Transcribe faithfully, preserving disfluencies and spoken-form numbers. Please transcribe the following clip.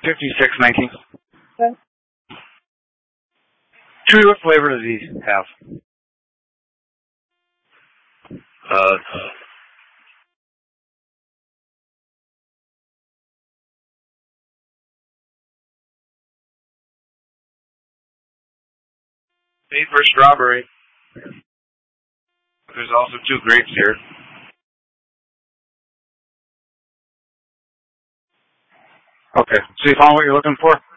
fifty-six nineteen. Okay. Chewy, what flavor does he have? Uh, Paper strawberry. There's also two grapes here. Okay. So you found what you're looking for?